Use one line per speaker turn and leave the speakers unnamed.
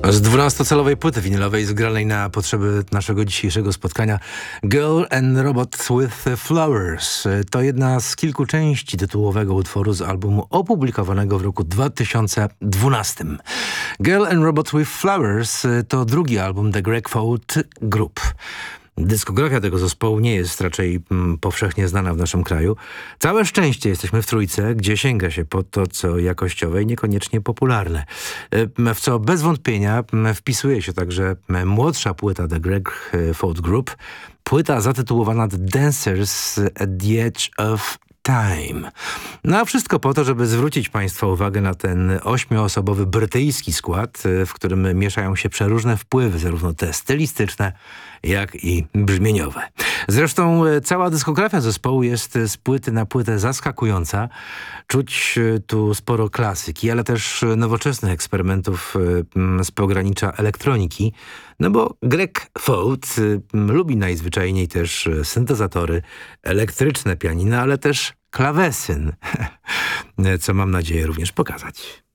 Z 12-calowej płyty winylowej zgranej na potrzeby naszego dzisiejszego spotkania Girl and Robot with Flowers. To jedna z kilku części tytułowego utworu z albumu opublikowanego w roku 2012. Girl and Robot with Flowers to drugi album The Greg Folt Group. Dyskografia tego zespołu nie jest raczej powszechnie znana w naszym kraju. Całe szczęście jesteśmy w trójce, gdzie sięga się po to, co jakościowe i niekoniecznie popularne. W co bez wątpienia wpisuje się także młodsza płyta The Greg Folt Group, płyta zatytułowana The Dancers at the Edge of Time. No a wszystko po to, żeby zwrócić Państwa uwagę na ten 8-osobowy brytyjski skład, w którym mieszają się przeróżne wpływy, zarówno te stylistyczne, jak i brzmieniowe. Zresztą cała dyskografia zespołu jest z płyty na płytę zaskakująca. Czuć tu sporo klasyki, ale też nowoczesnych eksperymentów z pogranicza elektroniki, no bo Greg Folt lubi najzwyczajniej też syntezatory, elektryczne pianina, ale też klawesyn, co mam nadzieję również pokazać.